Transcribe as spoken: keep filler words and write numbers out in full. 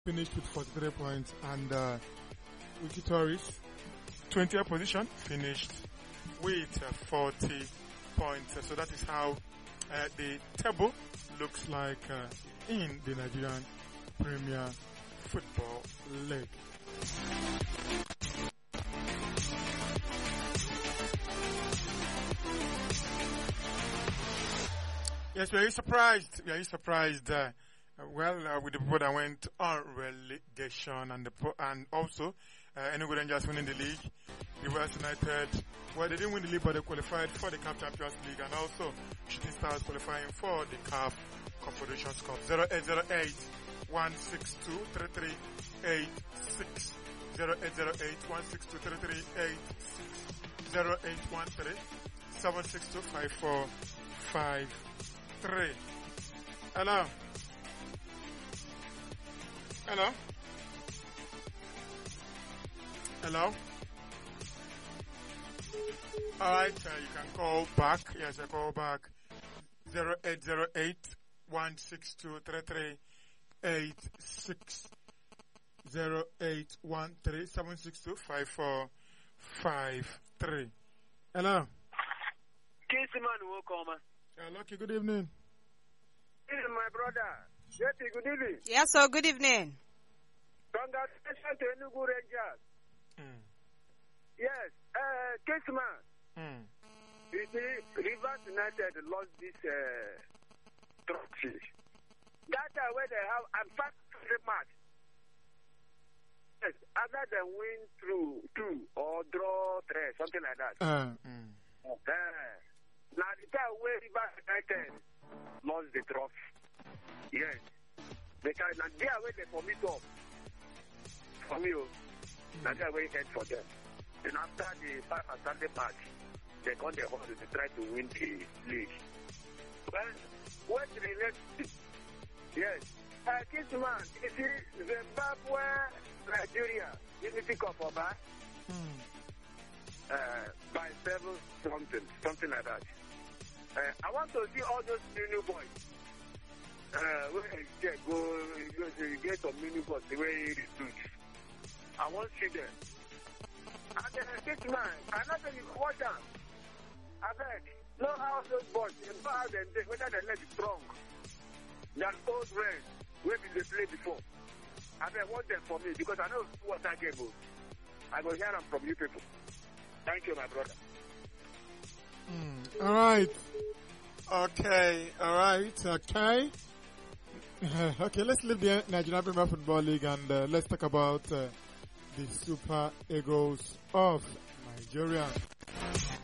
finished with forty-three points, and uh, Wiki Tourist, twentieth position, finished with uh, forty points. So that is how uh, the table looks like uh, in the Nigerian Premier Football League. Yes, we are surprised. We are surprised. Uh, well, uh, with the people that went on relegation, and the and also uh, Enugu Rangers winning the league. Rivers United, well, they didn't win the league, but they qualified for the C A F Champions League, and also Shooting Stars qualifying for the C A F Confederations Cup. zero eight zero eight, one six two, three three eight six. zero eight zero eight, one six two, three three eight six. zero eight one three, seven six two, five four five three. Hello. Hello. Hello. Alright, uh, you can call back. Yes, I call back. zero eight zero eight, one six two, three three eight six. zero eight one three, seven six two, five four five three. Hello. Kingsman will come. Yeah, Lucky, good evening. This is my brother. Yes, good evening. Yes, sir, good evening. Congratulations to Enugu Rangers. Mm. Yes, uh, Kingsman. Mm. You see, Rivers United lost this uh, trophy. That time where they have, I'm fast match. Yes, other than win through two or draw three, something like that. Uh, mm. Uh, now the time where Rivers United lost the trophy. Yes. They can, and they are where they for me top. For me, oh, now they are where it ends for them. Then after the five and Sunday match, they got their horses to try to win the league. Well, what's the next? Yes. Uh, Kingsman, you see, Zimbabwe, Nigeria, Unity Cup, Oba, Mm. uh, by seven something, something like that. Uh, I want to see all those new, new boys. Uh, when you get, go, you go to, you get some mini boys the way it is. I want to see them. And then uh, Kingsman, another you watch them. I beg, know how those boys, you know how they, whether they let it strong. That old friends, where did they play before? I mean, want them for me because I know what that game was. I will hear them from you people. Thank you, my brother. Mm. All right. Okay. All right. Okay. Okay. Let's leave the Nigerian Premier Football League and uh, let's talk about uh, the Super Eagles of Nigeria.